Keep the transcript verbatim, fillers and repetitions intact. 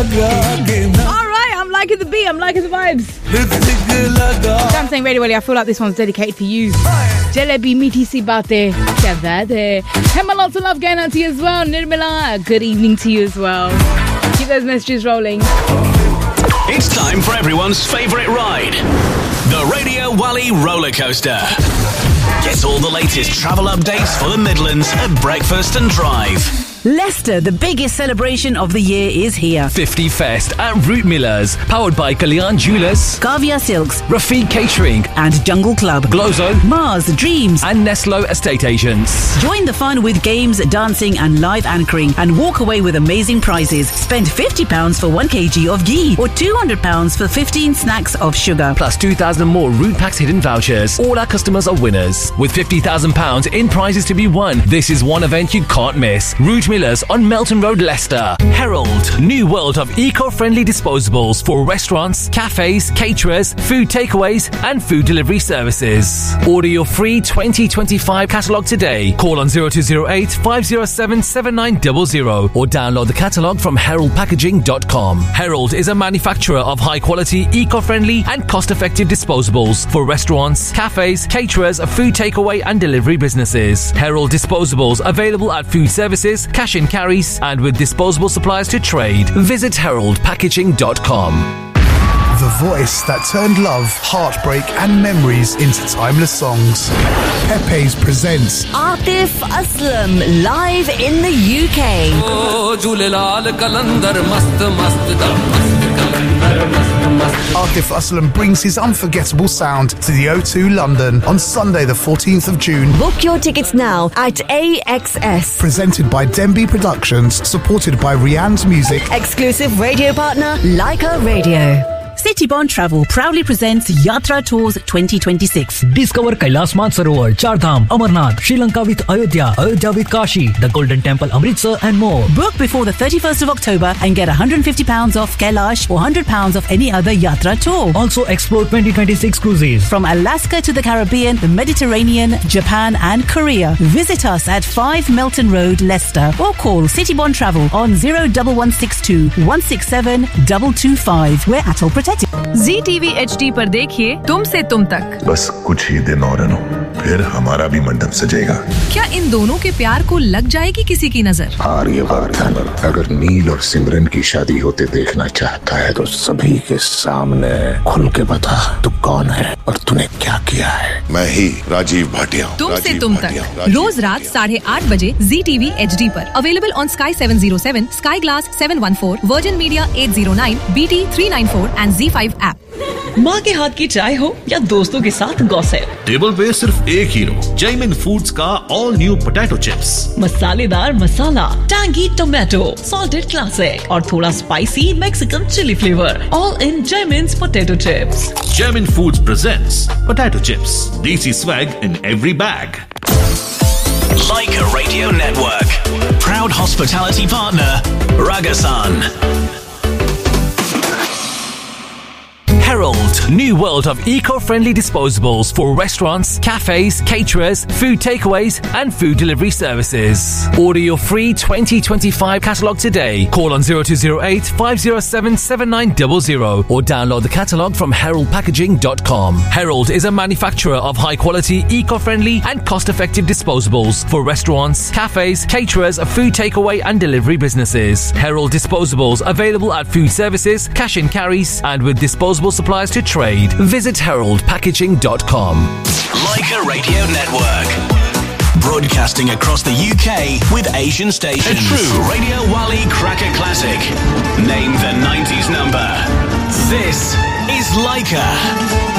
Alright, I'm liking the beat, I'm liking the vibes. Something Radio Wali, I feel like this one's dedicated to you. Jalebi meethi si baate. Kya baat hai. Hema, lots of love going out to you as well. Nirmala, good evening to you as well. Keep those messages rolling. It's time for everyone's favourite ride. The Radio Wali roller coaster. Get all the latest travel updates for the Midlands at breakfast and drive. Leicester, the biggest celebration of the year, is here. fifty Fest at Root Millers, powered by Kalyan Jewelers, Kavya Silks, Rafiq Catering, and Jungle Club, Glozo, Mars, Dreams, and Neslo Estate Agents. Join the fun with games, dancing, and live anchoring, and walk away with amazing prizes. Spend fifty pounds for one kilogram of ghee, or two hundred pounds for fifteen snacks of sugar. Plus two thousand more Root Packs hidden vouchers. All our customers are winners, with fifty thousand pounds in prizes to be won. This is one event you can't miss. Root Millers on Melton Road, Leicester. Herald, new world of eco-friendly disposables for restaurants, cafes, caterers, food takeaways, and food delivery services. Order your free twenty twenty-five catalogue today. Call on zero two zero eight, five zero seven, seven nine zero zero or download the catalogue from herald packaging dot com. Herald is a manufacturer of high-quality, eco-friendly, and cost-effective disposables for restaurants, cafes, caterers, food takeaway, and delivery businesses. Herald disposables available at food services, cash and carries, and with disposable suppliers to trade. Visit herald packaging dot com. The voice that turned love, heartbreak, and memories into timeless songs. Pepe's presents Atif Aslam live in the U K. Oh, Julelal Kalandar mast mast da mast kalandar mast mast. Atif Aslam brings his unforgettable sound to the O two London on Sunday the fourteenth of June. Book your tickets now at A X S. Presented by Denby Productions, supported by Rianne's Music. Exclusive radio partner, Leica Radio. Citybond Travel proudly presents Yatra Tours twenty twenty-six. Discover Kailas Mansarovar, Chardham, Amarnath, Sri Lanka with Ayodhya, Ayodhya with Kashi, the Golden Temple Amritsar, and more. Book before the thirty-first of October and get one hundred fifty pounds off Kailash or one hundred pounds off any other Yatra tour. Also explore twenty twenty-six cruises from Alaska to the Caribbean, the Mediterranean, Japan, and Korea. Visit us at five Melton Road, Leicester, or call Citybond Travel on zero one one six two, one six seven two two five. We're at all protected. Ji TV H D पर देखिए तुमसे तुम तक। बस कुछ ही दिन और अनु, फिर हमारा भी मंडप सजेगा। क्या इन दोनों के प्यार को लग जाएगी किसी की नजर? आर्यवर्धन अगर नील और सिमरन की शादी होते देखना चाहता है तो सभी के सामने खुल के बता तू कौन है और तूने क्या किया है। मैं ही राजीव भाटिया। तुमसे तुम तक रोज रात साढ़े आठ बजे जी टीवी एच डी पर available on sky seven zero seven, sky glass seven one four, virgin media at zero nine, BT three nine four and ji five app. माँ के हाथ की चाय हो या दोस्तों के साथ गॉसिप, टेबल पे सिर्फ एक हीरो, जैमिन फूड्स का ऑल न्यू पोटैटो चिप्स। मसालेदार मसाला, टैंगी टोमेटो, सॉल्टेड क्लासिक और थोड़ा spicy Mexican chilli flavour, all in जैमिन्स potato chips. Jaimin foods presents potato chips, देसी swag in every bag. Leica Radio Network, proud hospitality partner, Ragasan. Herald, new world of eco-friendly disposables for restaurants, cafes, caterers, food takeaways, and food delivery services. Order your free twenty twenty-five catalogue today. Call on zero two zero eight, five zero seven, seven nine zero zero or download the catalogue from herald packaging dot com. Herald is a manufacturer of high-quality, eco-friendly, and cost-effective disposables for restaurants, cafes, caterers, food takeaway, and delivery businesses. Herald disposables available at food services, cash and carries, and with disposable suppliers to trade. Visit herald packaging dot com. Leica Radio Network, broadcasting across the U K with Asian stations. A true Radio Wali cracker classic. Name the nineties number. This is Leica.